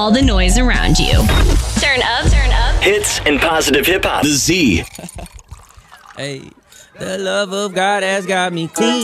all the noise around you. Turn up, turn up. Hits and positive hip hop. The Z. Hey, the love of God has got me clean.